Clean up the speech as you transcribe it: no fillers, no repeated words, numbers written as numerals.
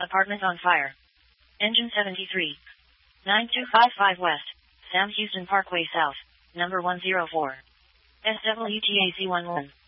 Apartment on fire. Engine 73. 9255 West. Sam Houston Parkway South. Number 104. SWTAC11.